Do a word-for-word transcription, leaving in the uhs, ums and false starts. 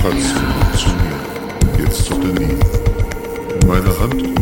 Katze zu mir, jetzt oder nie. In meiner Hand